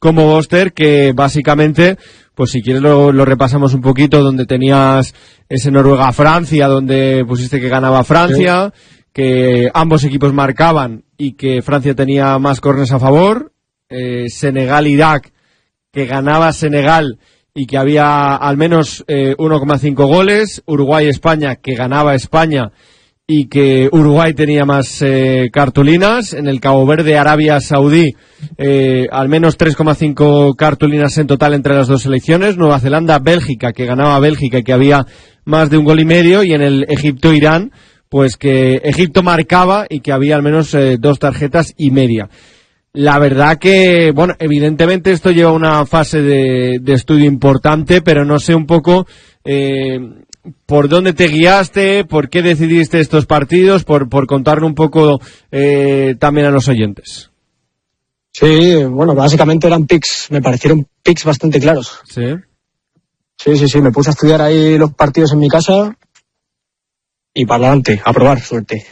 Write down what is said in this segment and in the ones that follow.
como Boster, que básicamente, pues si quieres lo repasamos un poquito, donde tenías ese Noruega-Francia, donde pusiste que ganaba Francia, sí, que ambos equipos marcaban y que Francia tenía más córneres a favor, Senegal-Irak, que ganaba Senegal y que había al menos 1,5 goles, Uruguay-España, que ganaba España y que Uruguay tenía más cartulinas, en el Cabo Verde-Arabia Saudí al menos 3,5 cartulinas en total entre las dos selecciones, Nueva Zelanda-Bélgica, que ganaba Bélgica y que había más de 1,5 goles, y en el Egipto-Irán, pues que Egipto marcaba y que había al menos 2 tarjetas y media. La verdad que, bueno, evidentemente esto lleva una fase de estudio importante, pero no sé un poco por dónde te guiaste, por qué decidiste estos partidos, por contarle un poco también a los oyentes. Sí, bueno, básicamente eran picks, me parecieron picks bastante claros. Sí. Sí, me puse a estudiar ahí los partidos en mi casa y para adelante, a probar suerte.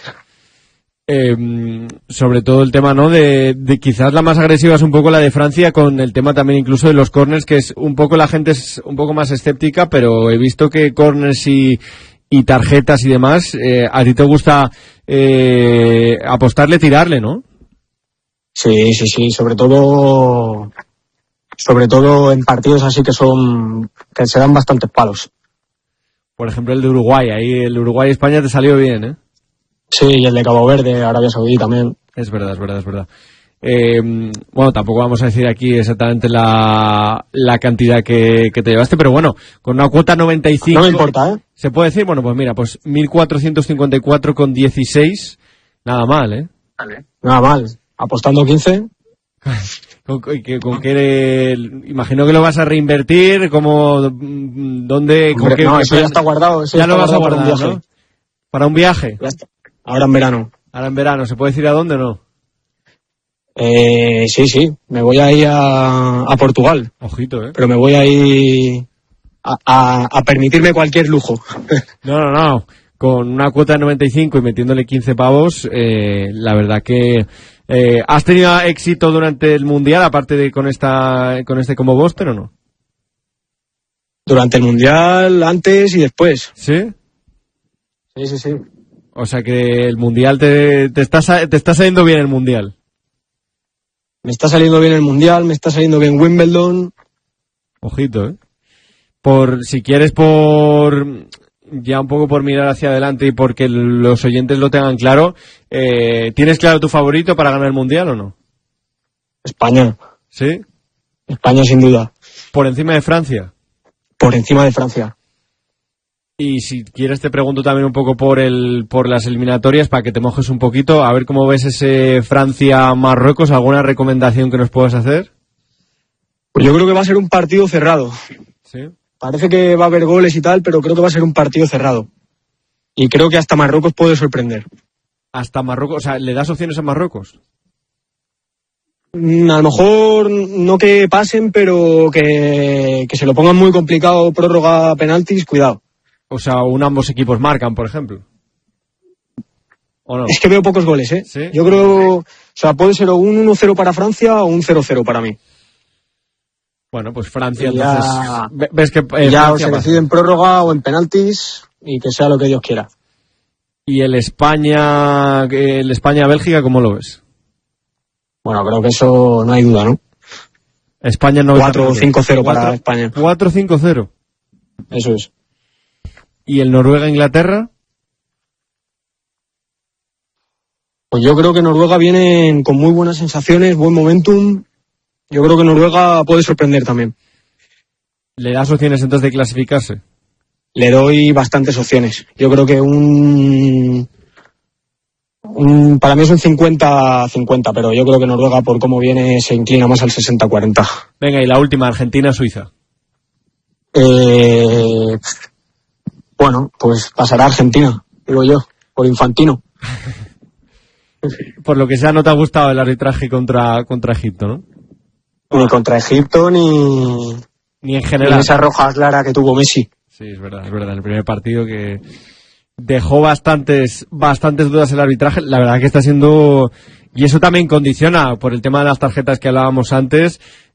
Sobre todo el tema, ¿no? De quizás la más agresiva es un poco la de Francia, con el tema también incluso de los corners, que es un poco, la gente es un poco más escéptica, pero he visto que corners y tarjetas y demás, a ti te gusta apostarle, tirarle, ¿no? Sí, sobre todo en partidos así que se dan bastantes palos. Por ejemplo el de Uruguay, ahí el Uruguay-España te salió bien, ¿eh? Sí, y el de Cabo Verde, Arabia Saudí también. Es verdad. Bueno, tampoco vamos a decir aquí exactamente la cantidad que te llevaste, pero bueno, con una cuota 95... No me importa, ¿eh? Se puede decir, bueno, pues mira, pues 1.454,16, nada mal, ¿eh? Vale. Nada mal, apostando 15... ¿Con qué? Imagino que lo vas a reinvertir, ¿dónde? Hombre, ¿con qué? No, eso ya está guardado. Ya lo vas a guardar, ¿no? ¿Para un viaje? Ya está. Ahora en verano. ¿Se puede decir a dónde o no? Sí, me voy a ir a Portugal. Ojito, ¿eh? Pero me voy a ir a permitirme cualquier lujo. No. Con una cuota de 95 y metiéndole 15 pavos, la verdad que... ¿has tenido éxito durante el Mundial, aparte de con este como Boster, o no? Durante el Mundial, antes y después. ¿Sí? Sí. O sea que el Mundial te está saliendo bien el Mundial. Me está saliendo bien el Mundial, me está saliendo bien Wimbledon. Ojito, ¿eh? Si quieres, ya un poco por mirar hacia adelante y porque los oyentes lo tengan claro, ¿tienes claro tu favorito para ganar el Mundial o no? España. ¿Sí? España sin duda. ¿Por encima de Francia? Por encima de Francia. Y si quieres te pregunto también un poco por las eliminatorias, para que te mojes un poquito, a ver cómo ves ese Francia-Marruecos. ¿Alguna recomendación que nos puedas hacer? Pues yo creo que va a ser un partido cerrado. ¿Sí? Parece que va a haber goles y tal, pero creo que va a ser un partido cerrado. Y creo que hasta Marruecos puede sorprender. ¿Hasta Marruecos? O sea, ¿le das opciones a Marruecos? A lo mejor no que pasen, pero que se lo pongan muy complicado, prórroga, penaltis, cuidado. O sea, ambos equipos marcan, por ejemplo. ¿O no? Es que veo pocos goles, ¿eh? ¿Sí? Yo creo, o sea, puede ser o un 1-0 para Francia o un 0-0 para mí. Bueno, pues Francia, ya, entonces... ¿Ves que ya Francia se decide en prórroga o en penaltis y que sea lo que Dios quiera. ¿Y el España-Bélgica, cómo lo ves? Bueno, creo que eso no hay duda, ¿no? España no 4-5-0 para España. 4-5-0. Eso es. ¿Y el Noruega-Inglaterra? Pues yo creo que Noruega viene con muy buenas sensaciones, buen momentum. Yo creo que Noruega puede sorprender también. ¿Le das opciones entonces de clasificarse? Le doy bastantes opciones. Yo creo que para mí es un 50-50, pero yo creo que Noruega, por cómo viene, se inclina más al 60-40. Venga, y la última, Argentina-Suiza. Bueno, pues pasará a Argentina, digo yo, por Infantino. Por lo que sea, no te ha gustado el arbitraje contra Egipto, ¿no? Ni contra Egipto, ni en general. Ni esa roja clara que tuvo Messi. Sí, es verdad. El primer partido que dejó bastantes dudas el arbitraje. La verdad que está siendo... Y eso también condiciona, por el tema de las tarjetas que hablábamos antes,